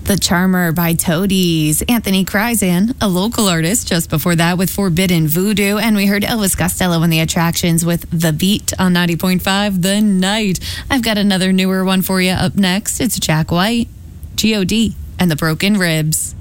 The Charmer by Toadies. Anthony Kryzan, a local artist, just before that with Forbidden Voodoo. And we heard Elvis Costello and the Attractions with The Beat on 90.5 The Night. I've got another newer one for you up next. It's Jack White, G.O.D. and the Broken Ribs.